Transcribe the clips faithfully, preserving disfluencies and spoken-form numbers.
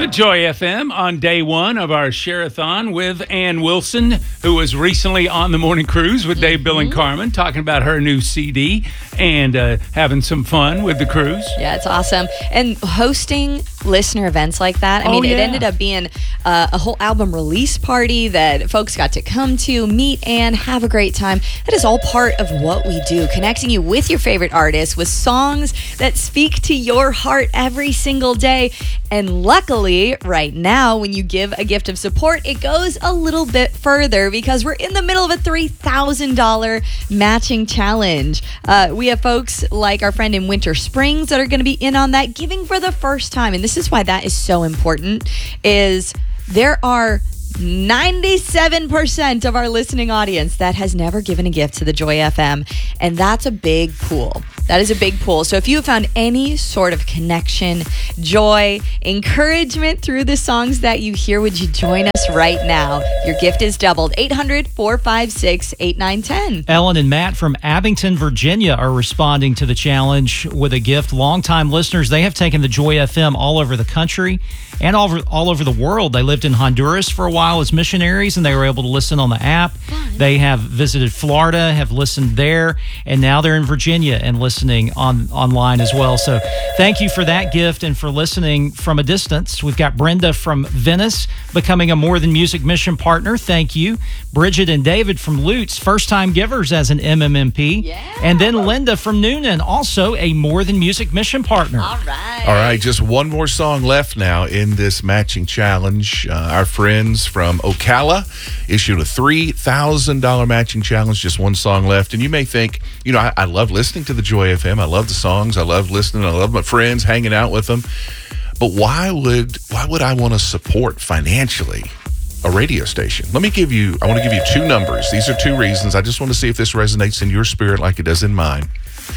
The Joy F M on day one of our Share-a-thon with Ann Wilson, who was recently on the morning cruise with Dave, mm-hmm. Bill, and Carmen, talking about her new C D and uh, having some fun with the cruise. Yeah, it's awesome. And hosting listener events like that, I oh, mean, yeah. it ended up being uh, a whole album release party that folks got to come to, meet, and have a great time. That is all part of what we do, connecting you with your favorite artists with songs that speak to your heart every single day. And luckily, right now, when you give a gift of support, it goes a little bit further because we're in the middle of a three thousand dollars matching challenge. Uh, we have folks like our friend in Winter Springs that are going to be in on that, giving for the first time. And this is why that is so important, is there are ninety-seven percent of our listening audience that has never given a gift to the Joy F M. And that's a big pool. That is a big pool. So if you have found any sort of connection, joy, encouragement through the songs that you hear, would you join us right now? Your gift is doubled. eight hundred, four five six, eight nine one zero. Ellen and Matt from Abington, Virginia are responding to the challenge with a gift. Longtime listeners, they have taken the Joy F M all over the country and all over, all over the world. They lived in Honduras for a while as missionaries, and they were able to listen on the app. Fun. They have visited Florida, have listened there, and now they're in Virginia and listening on online as well. So thank you for that gift and for listening from a distance. We've got Brenda from Venice becoming a More Than Music mission partner. Thank you. Bridget and David from Lutz, first-time givers as an M M M P. Yeah. And then Linda from Noonan, also a More Than Music mission partner. All right. All right, just one more song left now in this matching challenge. Uh, our friends from Ocala issued a three thousand dollars matching challenge, just one song left. And you may think, you know, I, I love listening to the Joy F M. I love the songs. I love listening. I love my friends, hanging out with them. But why would why would I want to support financially a radio station? Let me give you, I want to give you two numbers. These are two reasons. I just want to see if this resonates in your spirit like it does in mine.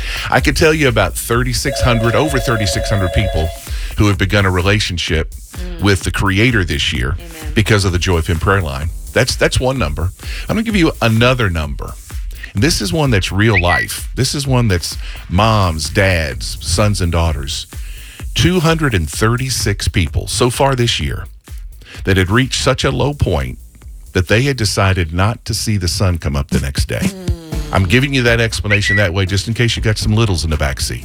I could tell you about thirty-six hundred, over thirty-six hundred people who have begun a relationship mm. with the Creator this year. Amen. Because of the Joy F M prayer line. That's that's one number. I'm going to give you another number. And this is one that's real life. This is one that's moms, dads, sons, and daughters. two hundred thirty-six people so far this year that had reached such a low point that they had decided not to see the sun come up the next day. Mm. I'm giving you that explanation that way just in case you got some littles in the back seat.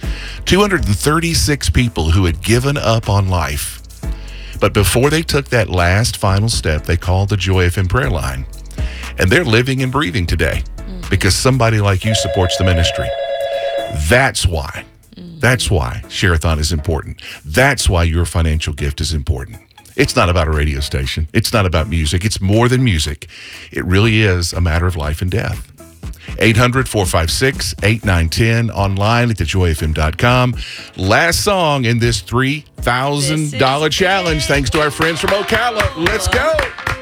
two hundred thirty-six people who had given up on life. But before they took that last final step, they called the Joy F M prayer line. And they're living and breathing today mm-hmm. because somebody like you supports the ministry. That's why. Mm-hmm. That's why Share-a-thon is important. That's why your financial gift is important. It's not about a radio station. It's not about music. It's more than music. It really is a matter of life and death. eight hundred, four five six, eight nine one zero, online at the joy f m dot com. Last song in this three thousand dollars challenge, thanks to our friends from Ocala. Let's go.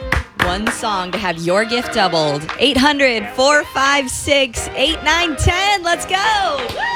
One song to have your gift doubled. eight hundred, four five six, eight nine one zero. Let's go.